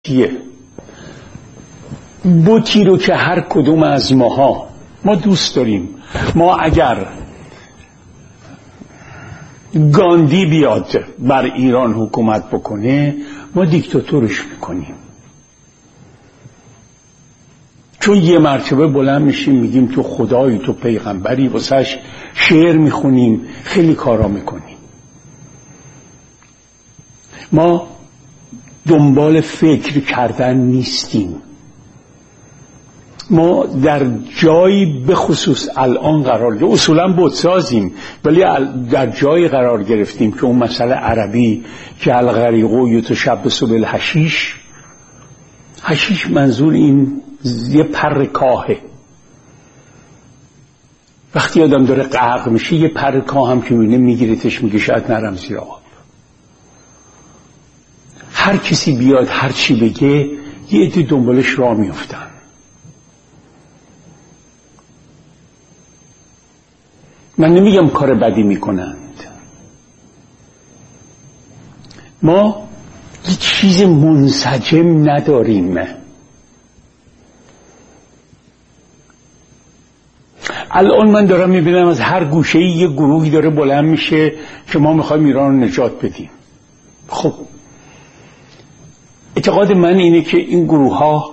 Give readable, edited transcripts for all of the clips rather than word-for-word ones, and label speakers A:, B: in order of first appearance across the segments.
A: بتی رو که هر کدوم از ما دوست داریم. ما اگر گاندی بیاد بر ایران حکومت بکنه، ما دیکتاتورش میکنیم. چون یه مرتبه بلند میشیم میگیم تو خدایی، تو پیغمبری، واسهش شعر میخونیم، خیلی کارا میکنیم. ما دنبال فکر کردن نیستیم. ما در جایی به خصوص الان قرار گرفتیم، اصولا بتسازیم، ولی در جایی قرار گرفتیم که اون مسئله عربی که الغریقو یتشبث بالحشیش، حشیش منظور این یه پر کاهه. وقتی آدم داره غرق میشه، یه پر کاه هم که میبینه میگیرتش، میگه شاید نرم زیر آب. هر کسی بیاد هر چی بگه، یه عده دنبالش راه میافتن. من نمیگم کار بدی میکنند. ما هیچ چیز منسجم نداریم. الان من دارم میبینم از هر گوشه‌ای یه گروهی داره بلند میشه که ما میخوایم ایران رو نجات بدیم. خب اعتقاد من اینه که این گروه ها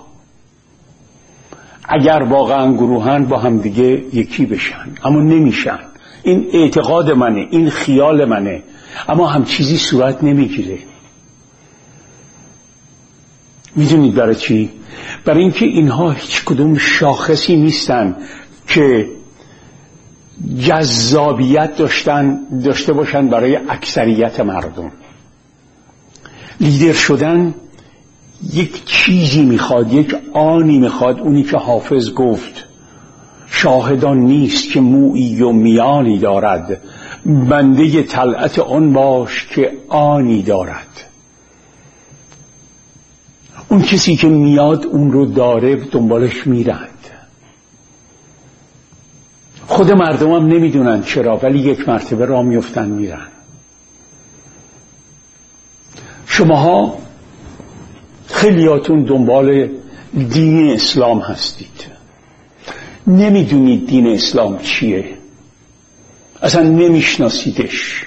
A: اگر واقعا گروهن با هم دیگه یکی بشن، اما نمیشن. این اعتقاد منه، این خیال منه، اما هم چیزی صورت نمیگیره. میدونید برای چی؟ برای اینکه اینها هیچ کدوم شاخصی نیستن که جذابیت داشته باشن برای اکثریت مردم. لیدر شدن یک چیزی میخواد، یک آنی میخواد، اونی که حافظ گفت شاهدان نیست که مویی و میانی دارد، بنده طلعت آن باش که آنی دارد. اون کسی که میاد اون رو داره، دنبالش میرند. خود مردم هم نمیدونن چرا، ولی یک مرتبه راه میفتن میرن. شماها خیلیاتون دنبال دین اسلام هستید، نمیدونید دین اسلام چیه، اصلا نمیشناسیدش،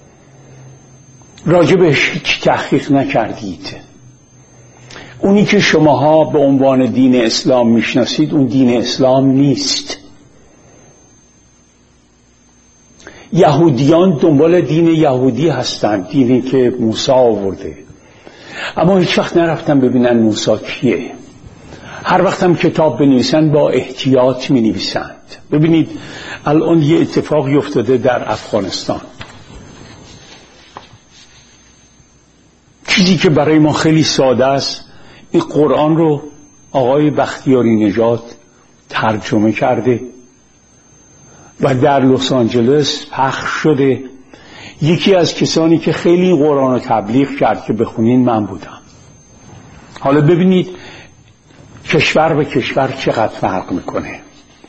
A: راجبش هیچ تحقیق نکردید. اونی که شماها به عنوان دین اسلام میشناسید، اون دین اسلام نیست. یهودیان دنبال دین یهودی هستند، دینی که موسی آورده، اما هیچ وقت نرفتن ببینن موسی کیه. هر وقت هم کتاب بنویسن با احتیاط می نویسند. ببینید الان یه اتفاقی افتاده در افغانستان، چیزی که برای ما خیلی ساده است. این قرآن رو آقای بختیاری نژاد ترجمه کرده و در لس آنجلس پخش شده. یکی از کسانی که خیلی قرآن رو تبلیغ کرد که بخونین من بودم. حالا ببینید کشور به کشور چقدر فرق میکنه.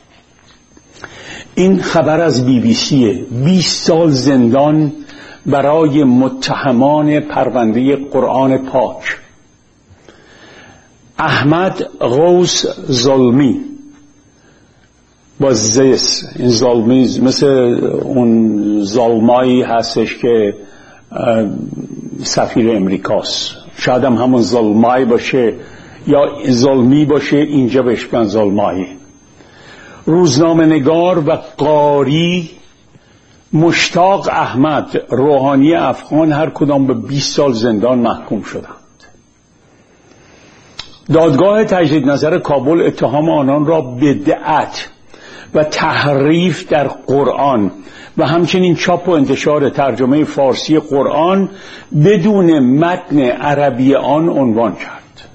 A: این خبر از BBC 20 سال زندان برای متهمان پرونده قرآن پاک. احمد غوث ظلمی با زیس، این ظلمی مثل اون ظلمایی هستش که سفیر امریکاست، شاید هم همون ظلمایی باشه یا ظلمی باشه، اینجا بهش میگن ظلمایی. روزنامه نگار و قاری مشتاق احمد، روحانی افغان، هر کدام به 20 سال زندان محکوم شدند. دادگاه تجدید نظر کابل اتهام آنان را بدعت و تحریف در قرآن و همچنین چاپ و انتشار ترجمه فارسی قرآن بدون متن عربی آن عنوان کرد.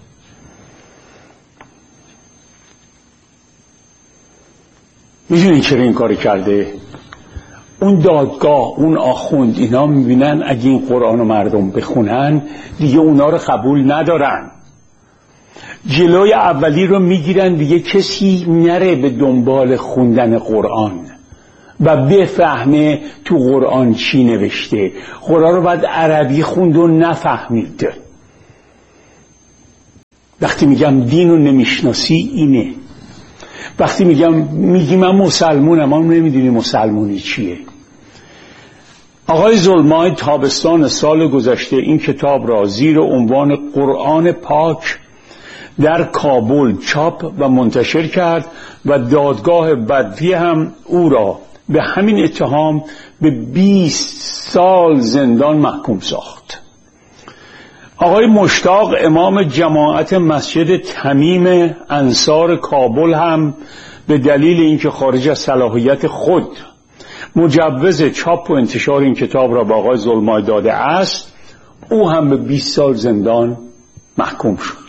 A: میدونی چرا این کاری کرده؟ اون دادگاه، اون آخوند، اینا میبینن اگه این قرآن رو مردم بخونن دیگه اونا رو قبول ندارن، جلوی اولی رو میگیرن، دیگه کسی نره به دنبال خوندن قرآن و بفهمه تو قرآن چی نوشته. قرآن رو باید عربی خوند و نفهمید. وقتی میگم دین رو نمیشناسی اینه. وقتی میگی من مسلمونم، اما نمیدونی مسلمونی چیه. آقای زلمای تابستان سال گذشته این کتاب را زیر عنوان قرآن پاک در کابل چاپ و منتشر کرد و دادگاه بدوی هم او را به همین اتهام به 20 سال زندان محکوم ساخت. آقای مشتاق امام جماعت مسجد تمیم انصار کابل هم به دلیل اینکه خارج از صلاحیت خود مجوز چاپ و انتشار این کتاب را به آقای زلمای داده است، او هم به 20 سال زندان محکوم شد.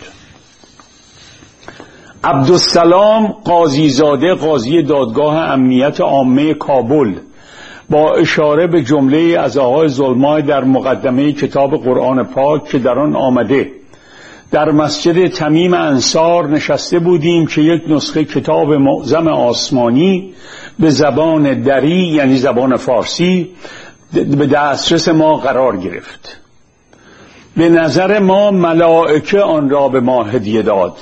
A: عبدالسلام قاضیزاده قاضی دادگاه امنیت عامه کابل با اشاره به جمله از آقای زلمای در مقدمه کتاب قرآن پاک که در آن آمده در مسجد تمیم انصار نشسته بودیم که یک نسخه کتاب معظم آسمانی به زبان دری یعنی زبان فارسی به دسترس ما قرار گرفت. به نظر ما ملائکه آن را به ما هدیه داد.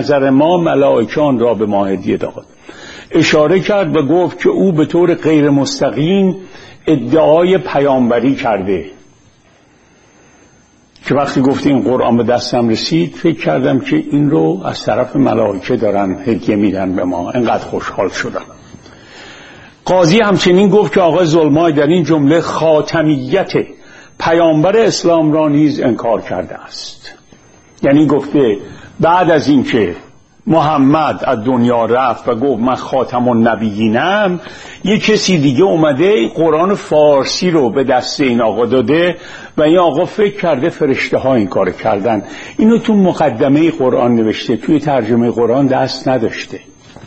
A: اشاره کرد و گفت که او به طور غیر مستقیم ادعای پیامبری کرده. که وقتی گفت این قرآن به دستم رسید فکر کردم که این رو از طرف ملائکه دارن هدیه میدن به ما. انقدر خوشحال شدم. قاضی همچنین گفت که آقای زلمای در این جمله خاتمیت پیامبر اسلام را نیز انکار کرده است. یعنی گفته بعد از اینکه محمد از دنیا رفت و گفت من خاتم النبیینم، یک کسی دیگه اومده قرآن فارسی رو به دست این آقا داده و این آقا فکر کرده فرشته ها این کار کردن. اینو تو مقدمه قرآن نوشته، توی ترجمه قرآن دست نداشته.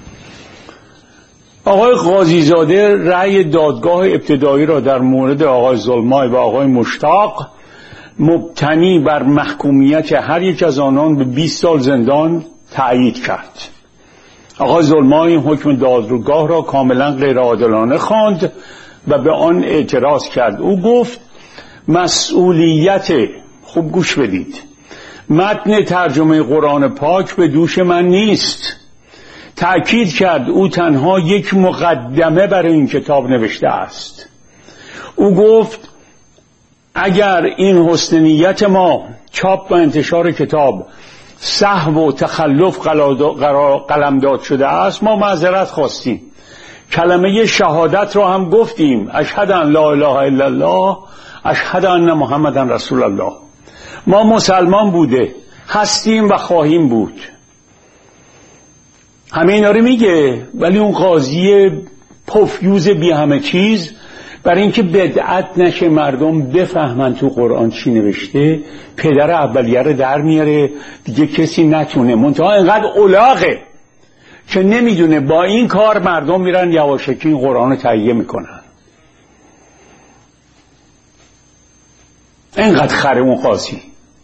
A: آقای قاضیزاده رأی دادگاه ابتدایی را در مورد آقای زلمای و آقای مشتاق مبتنی بر محکومیت هر یک از آنان به 20 سال زندان تأیید کرد. آقای زلمای این حکم دادگاه را کاملا غیرعادلانه خواند و به آن اعتراض کرد. او گفت مسئولیت، خوب گوش بدید، متن ترجمه قرآن پاک به دوش من نیست. تأکید کرد او تنها یک مقدمه برای این کتاب نوشته است. او گفت اگر این حسن نیت ما چاپ و انتشار کتاب سهو و تخلف قلمداد شده است، ما معذرت خواستیم. کلمه شهادت را هم گفتیم، اشهد ان لا اله الا الله اشهد ان محمدن رسول الله. ما مسلمان بوده هستیم و خواهیم بود. همه اینا رو میگه، ولی اون قاضی پفیوز بی همه چیز برای اینکه بدعت نشه مردم بفهمن تو قرآن چی نوشته، پدر اولیه رو در میاره دیگه کسی نتونه. منتها اینقدر الاغه که نمیدونه با این کار مردم میرن یواشکی این قرآن رو تهیه میکنن. اینقدر خره اون قاضی.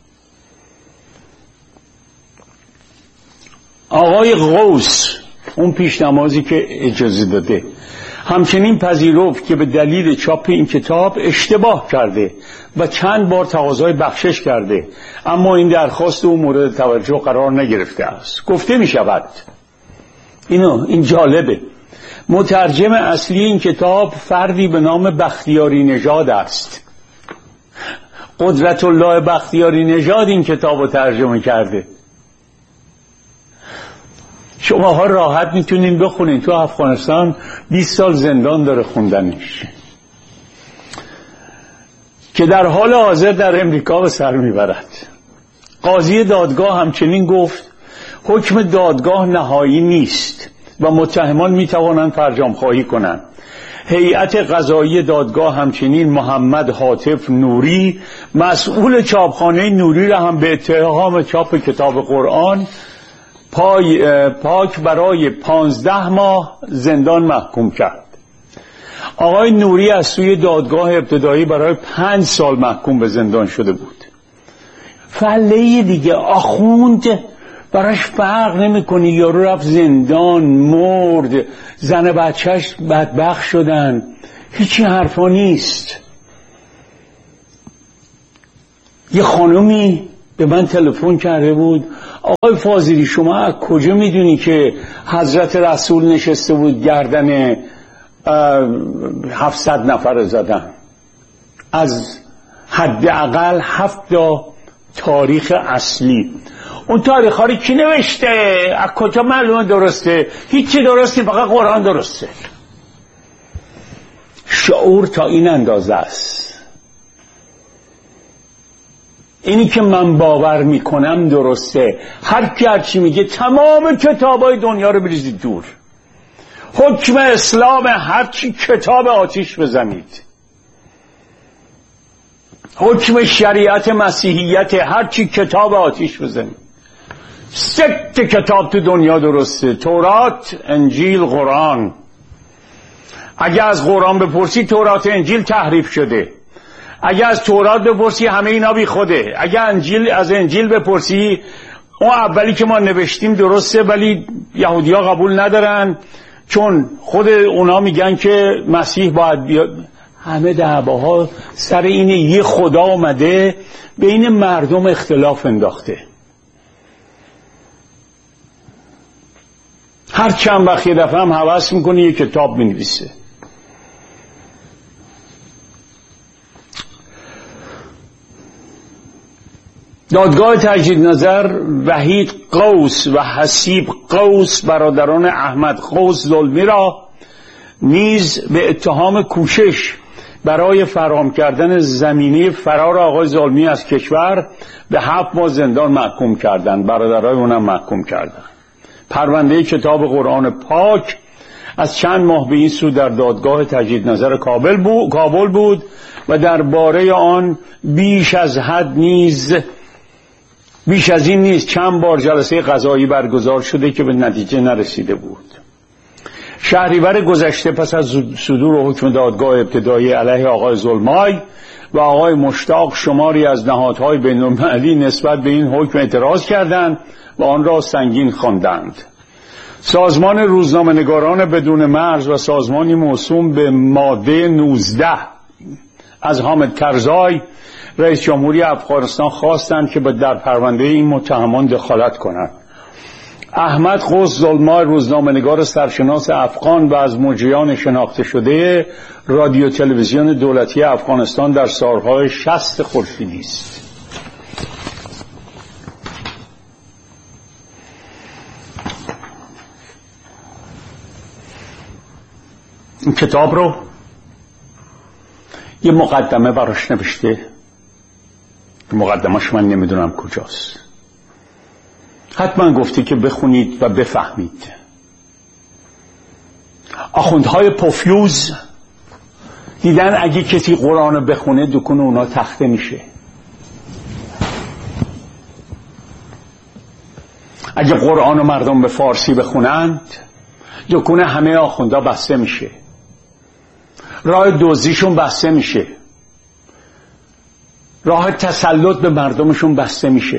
A: آقای غوث اون پیشنمازی که اجازه داده همچنین پذیرفت که به دلیل چاپ این کتاب اشتباه کرده و چند بار تقاضای بخشش کرده، اما این درخواست او مورد توجه قرار نگرفته است. گفته می شود این جالبه، مترجم اصلی این کتاب فردی به نام بختیاری نژاد است. قدرت الله بختیاری نژاد این کتاب رو ترجمه کرده. شماها راحت میتونین بخونین، تو افغانستان 20 سال زندان داره خوندنش، که در حال حاضر در امریکا به سر میبرد. قاضی دادگاه همچنین گفت حکم دادگاه نهایی نیست و متهمان میتوانند فرجام خواهی کنند. هیئت قضایی دادگاه همچنین محمد حاطف نوری مسئول چاپخانه نوری را هم به اتهام چاپ کتاب قرآن پاک برای 15 ماه زندان محکوم کرد. آقای نوری از سوی دادگاه ابتدایی برای 5 سال محکوم به زندان شده بود. فله دیگه آخوند براش فرق نمی‌کنه، یارو رفت زندان، مرد، زن بچهش بدبخت شدن، هیچی حرفا نیست. یه خانومی به من تلفن کرده بود، آقای فاضلی شما از کجا میدونی که حضرت رسول نشسته بود گردن 700 نفر زدن؟ از حداقل 7 تاریخ اصلی. اون تاریخ ها رو کی نوشته؟ از کجا معلومه درسته؟ هیچی درستی، فقط قرآن درسته. شعور تا این اندازه است. اینی که من باور میکنم درسته. هر کی هر چی میگه تمام کتابای دنیا رو بریزید دور. حکم اسلام هر چی کتاب آتیش بزنید. حکم شریعت مسیحیت هر چی کتاب آتیش بزنید. 3 کتاب تو دنیا درسته: تورات، انجیل، قرآن. اگه از قرآن بپرسی تورات انجیل تحریف شده. اگه از تورات بپرسی همه اینا بی خوده. اگه از انجیل بپرسی اون اولی که ما نوشتیم درسته ولی یهودی‌ها قبول ندارن چون خود اونا میگن که مسیح باید بیاد. همه دعواها سر اینه یه خدا اومده بین مردم اختلاف انداخته. هر چند وقت یه دفعه هم هوس میکنه یه کتاب بنویسه. دادگاه تجدید نظر وحید قوس و حسیب قوس برادران احمد قوس ظلمی را نیز به اتهام کوشش برای فراهم کردن زمینه فرار آقای ظلمی از کشور به 7 ماه زندان محکوم کردند. برادرای اونم محکوم کردند. پرونده کتاب قرآن پاک از چند ماه به این سو در دادگاه تجدید نظر کابل بود و درباره آن بیش از این نیز چند بار جلسه قضایی برگزار شده که به نتیجه نرسیده بود. شهریور گذشته پس از صدور حکم دادگاه ابتدایی علیه آقای ظلمای و آقای مشتاق شماری از نهادهای بین‌المللی نسبت به این حکم اعتراض کردند و آن را سنگین خواندند. سازمان روزنامه‌نگاران بدون مرز و سازمانی موسوم به ماده 19 از حامد کرزای رئیس جمهوری افغانستان خواستند که در پرونده این متهمان دخالت کنند. احمد قوس ظلمای روزنامه‌نگار سرشناس افغان و از مجریان شناخته شده رادیو تلویزیون دولتی افغانستان در سالهای 60 خورشیدی است. این کتاب رو یه مقدمه براش نوشته. مقدمه‌اش من نمیدونم کجاست. حتما گفته که بخونید و بفهمید. آخوندهای پوفیوز دیدن اگه کسی قرآن بخونه دکون اونا تخته میشه. اگه قرآن مردم به فارسی بخونند دکون همه آخوندا بسته میشه. راه دزدیشون بسته میشه. راه تسلط به مردمشون بسته میشه.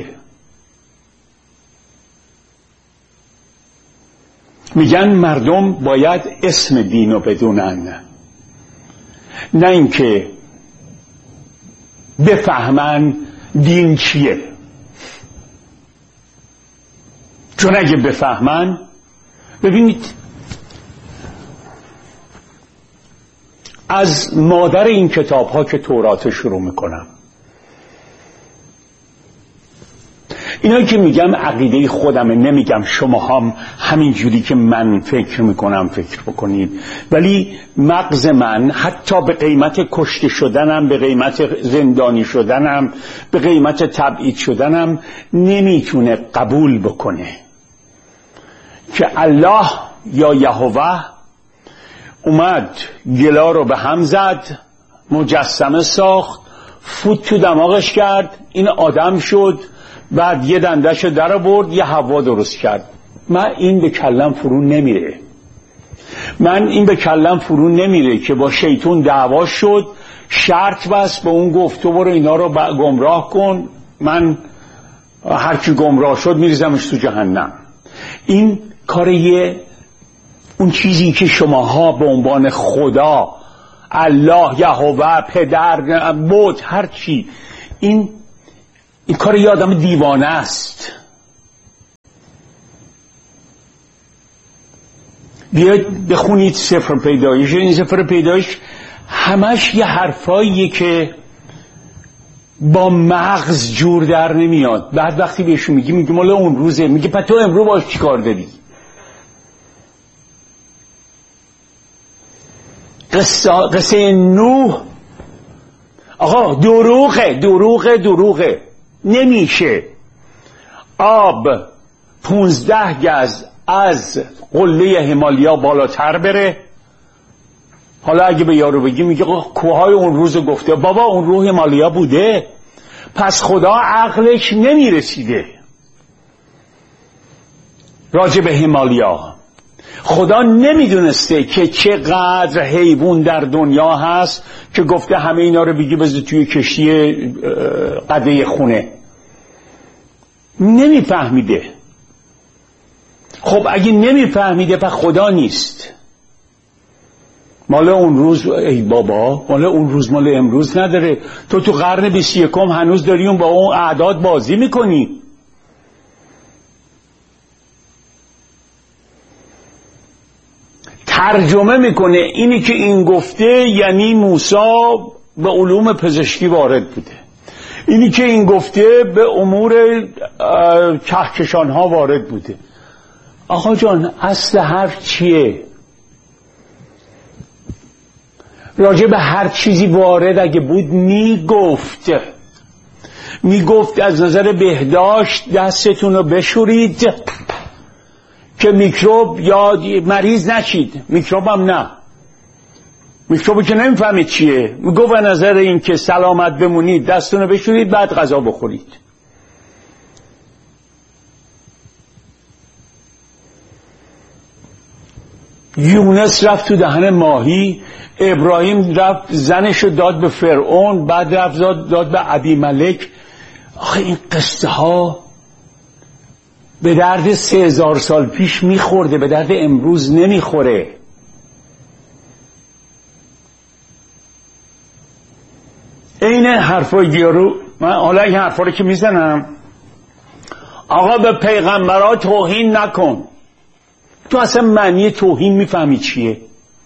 A: میگن مردم باید اسم دینو بدونن، نه اینکه بفهمن دین چیه. چون اگه بفهمن، ببینید از مادر این کتاب ها که تورات شروع میکنم، اینایی که میگم عقیده خودمه، نمیگم شما هم همین جوری که من فکر میکنم فکر بکنید، ولی مغز من حتی به قیمت کشته شدنم، به قیمت زندانی شدنم، به قیمت تبعید شدنم نمیتونه قبول بکنه که الله یا یهوه اومد گلا رو به هم زد، مجسمه ساخت، فوت تو دماغش کرد، این آدم شد، بعد یه دندش در آورد، یه حوا درست کرد. من این به کلم فرو نمیره. من این به کلم فرو نمیره که با شیطون دعوا شد، شرط بس به اون گفت تو برو اینا رو گمراه کن، من هرچی گمراه شد میریزمش تو جهنم. این کاریه. اون چیزی که شماها به عنوان خدا، الله، یهوه، پدر، بت، هر چی، این کار یه آدم دیوانه است. بیاید بخونید سفر پیدایش. این سفر پیدایش همش یه حرفاییه که با مغز جور در نمیاد. بعد وقتی بهشون میگه مال اون روزه، میگه پس تو امرو باش چی کار داری؟ قصه نوح آقا دروغه. نمیشه آب 15 گز از قله همالیا بالاتر بره. حالا اگه به یارو بگی میگه کوههای اون روز گفته، بابا اون روح همالیا بوده، پس خدا عقلش نمیرسیده راجع به همالیا. خدا nemiدونسته که چقدر حیوان در دنیا هست که گفته همه اینا رو بگی بذار توی کشتی قده خونه. نمیفهمیده. خب اگه نمیفهمیده پس خدا نیست. مال اون روز ای بابا، مال اون روز مال امروز نداره. تو قرن 21 هنوز داری با اون اعداد بازی میکنی. ترجمه میکنه اینی که این گفته یعنی موسی به علوم پزشکی وارد بوده، اینی که این گفته به امور کهکشان ها وارد بوده. آقا جان اصل حرف چیه؟ راجع به هر چیزی وارد اگه بود میگفت از نظر بهداشت دستتون رو بشورید که میکروب یا مریض نشید. میکروب هم نه، میکروبی که نمیفهمید چیه. میگفت به نظر این که سلامت بمونید دستتون رو بشورید بعد غذا بخورید. یونس رفت تو دهن ماهی، ابراهیم رفت زنشو داد به فرعون، بعد رفت داد به ابیملک. آخه این قصه ها به درد 3000 سال پیش میخورده، به درد امروز نمیخوره. این حرفای دیارو من حالا این حرفا رو که میزنم، آقا به پیغمبرها توهین نکن. تو اصلا معنی توهین میفهمی چیه؟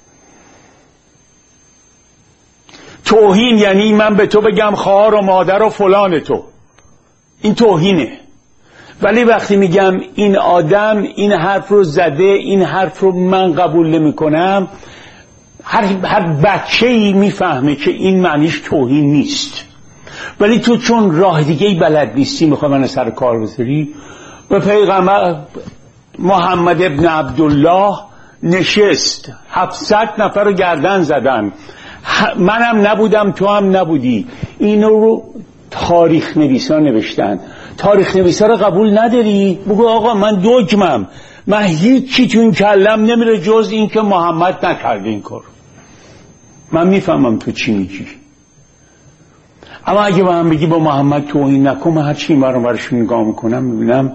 A: توهین یعنی من به تو بگم خواهر و مادر و فلان تو، این توهینه. ولی وقتی میگم این آدم این حرف رو زده، این حرف رو من قبول نمی کنم، هر بچه‌ای میفهمه که این معنیش توهین نیست. ولی تو چون راه دیگه‌ای بلد نیستی میخوای من سر کار بذاری. و پیغمبر محمد ابن عبدالله نشست، 700 نفر رو گردن زدن، منم نبودم تو هم نبودی. اینو رو تاریخ نویسا نوشتن. تاریخ نویسا رو قبول نداری؟ بگو آقا من دگمم، من هیچی تو این کلم نمیره جز این که محمد نکرده این کار. من میفهمم تو چی میگی، اما اگه با هم بگی با محمد توهین نکن، من هر چی برش نگاه میکنم میبینم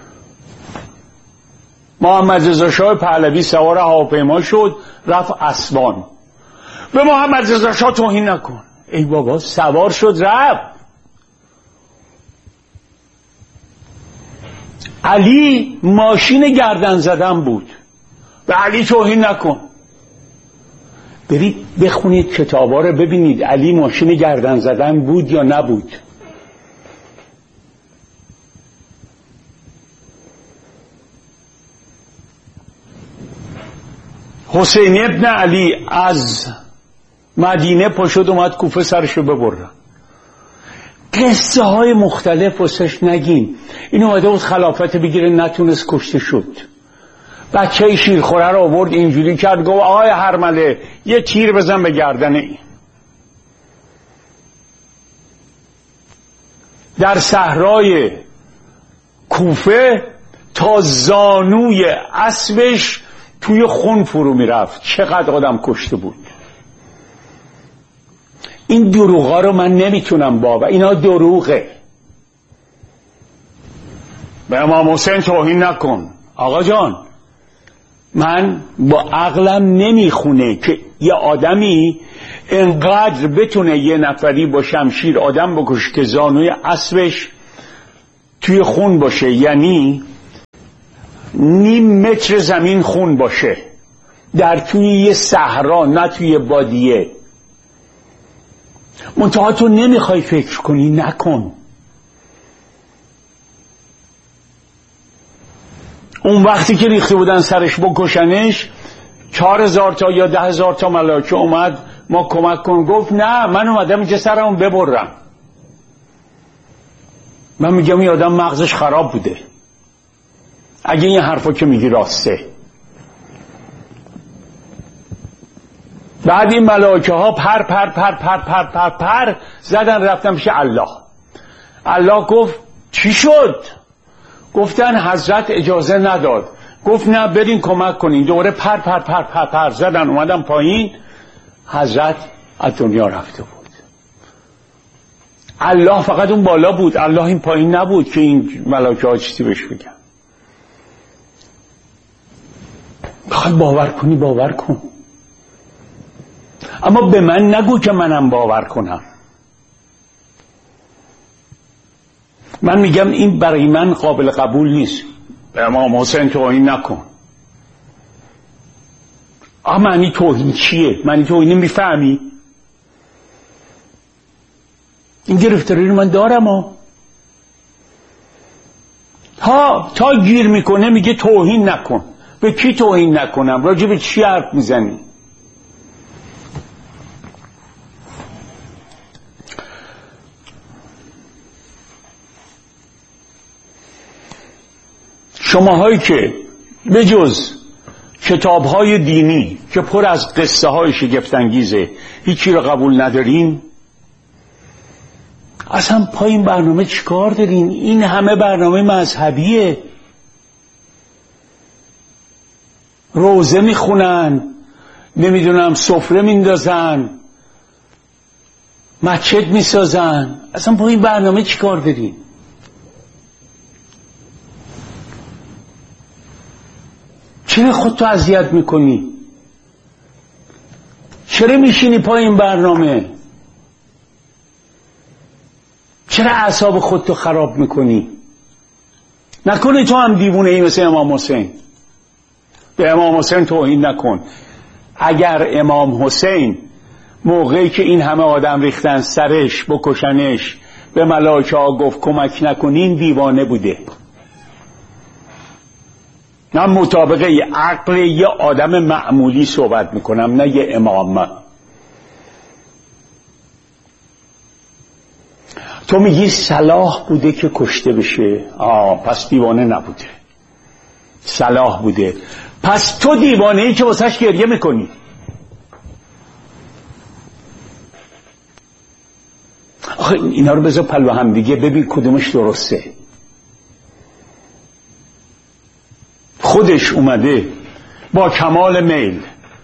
A: محمد رضا شاه پهلوی سوار هواپیما شد رفت اسوان. به محمد رضا شاه توهین نکن. ای بابا سوار شد رفت. علی ماشین گردن زدن بود، به علی توهین نکن. برید بخونید کتابا رو ببینید علی ماشین گردن زدن بود یا نبود. حسین ابن علی از مدینه پاشد اومد کوفه سرشو ببره. قصه های مختلف واسش نگین. این اومده بود خلافت بگیره نتونست کشته شد. بچه شیرخوره رو آورد اینجوری کرد گفت آقای هرمله یه تیر بزن به گردن این. در صحرای کوفه تا زانوی اسبش توی خون فرو میرفت. چقدر آدم کشته بود. این دروغا رو من نمیتونم باور. اینا دروغه. به امام حسین توهین نکن. آقا جان من با عقلم نمیخونه که یه آدمی انقدر بتونه یه نفری با شمشیر آدم بکشه که زانوی اسبش توی خون باشه، یعنی نیم متر زمین خون باشه. در توی یه صحرا، نه توی بادیه. منتها تو نمیخوای فکر کنی، نکن. اون وقتی که ریخته بودن سرش بکشنش، 4000 تا یا 10,000 تا ملائکه اومد ما کمک کن. گفت نه، من اومدم اینجا سرمون ببرم. من میگم این آدم مغزش خراب بوده اگه این حرفا که میگی راسته. بعد این ملائکه ها پر پر پر پر پر پر پر زدن رفتن پیش الله. الله گفت چی شد؟ گفتن حضرت اجازه نداد. گفت نه، برین کمک کنین. دوره پر پر پر پر پر زدن اومدن پایین. حضرت از دنیا رفته بود. الله فقط اون بالا بود، الله این پایین نبود که این ملائکه ها چیزی بهش بگن. بخوای باور کنی باور کن، اما به من نگو که منم باور کنم. من میگم این برای من قابل قبول نیست. به امام حسین توهین نکن. معنی توهین چیه؟ معنی توهین میفهمی؟ این گرفتاری رو من دارم تا گیر میکنه میگه توهین نکن. به کی توهین نکنم؟ راجع به چی حرف میزنی؟ شماهایی که به جز کتابهای دینی که پر از قصه های شگفت‌انگیزه هیچی رو قبول ندارین، اصلا پای این برنامه چیکار دارین؟ این همه برنامه مذهبیه. روزه میخونن، نمیدونم سفره میندازن، مسجد میسازن. اصلا پای این برنامه چیکار دارین؟ چرا خودتو اذیت میکنی؟ چرا میشینی پای این برنامه؟ چرا اعصاب خودتو خراب میکنی؟ نکنه تو هم دیوونه ای مثل امام حسین. به امام حسین توهین نکن. اگر امام حسین موقعی که این همه آدم ریختن سرش بکشنش به ملائکه ها گفت کمک نکنین، دیوانه بوده. من مطابق عقل یه آدم معمولی صحبت میکنم، نه یه امام. تو میگی صلاح بوده که کشته بشه، پس دیوانه نبوده، صلاح بوده. پس تو دیوانه ای که واسهش گریه میکنی. آخه اینا رو بذار پلو هم دیگه، ببین کدومش درسته. خودش اومده با کمال میل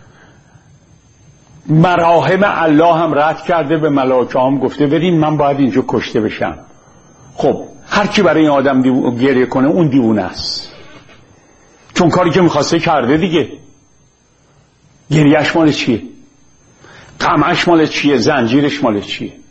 A: مراحم الله هم رد کرده، به ملائکه هم گفته برین من باید اینجا کشته بشم. خب هر کی برای این آدم گریه کنه اون دیوونه است، چون کاری که میخواسته کرده دیگه. گریهش مال چیه؟ غمش مال چیه؟ زنجیرش مال چیه؟